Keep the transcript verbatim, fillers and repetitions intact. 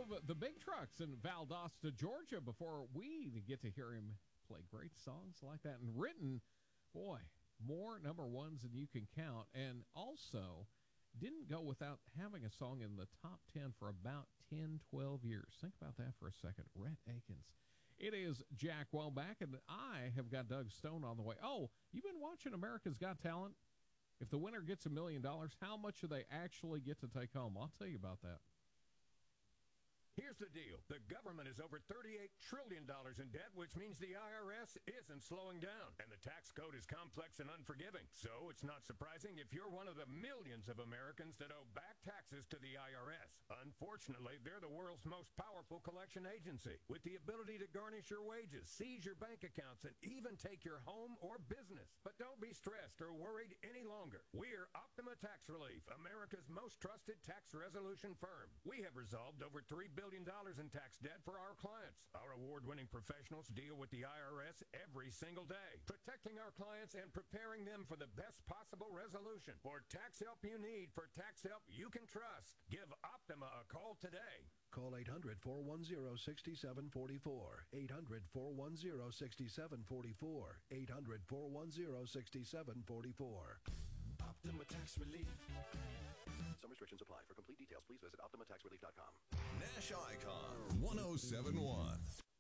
drove the big trucks in Valdosta, Georgia before we get to hear him play great songs like that. And written, boy, more number ones than you can count. And also didn't go without having a song in the top ten for about ten, twelve years. Think about that for a second. Rhett Akins. It is Jack Welbeck, and I have got Doug Stone on the way. Oh, you've been watching America's Got Talent? If the winner gets a million dollars, how much do they actually get to take home? I'll tell you about that. Here's the deal. The government is over thirty-eight trillion dollars in debt, which means the I R S isn't slowing down. And the tax code is complex and unforgiving. So it's not surprising if you're one of the millions of Americans that owe back taxes to the I R S. Unfortunately, they're the world's most powerful collection agency, with the ability to garnish your wages, seize your bank accounts, and even take your home or business. But don't be stressed or worried any longer. We're Optima Tax Relief, America's most trusted tax resolution firm. We have resolved over three billion dollars in tax debt for our clients. Our award-winning professionals deal with the I R S every single day, protecting our clients and preparing them for the best possible resolution. For tax help you need, for tax help you can trust, give Optima a call today. Call eight hundred, four one zero, six seven four four. eight hundred, four one zero, six seven four four. eight hundred, four one zero, six seven four four. Optima Tax Relief. Some restrictions apply. For complete details, please visit optima tax relief dot com. Nash Icon one oh seven point one.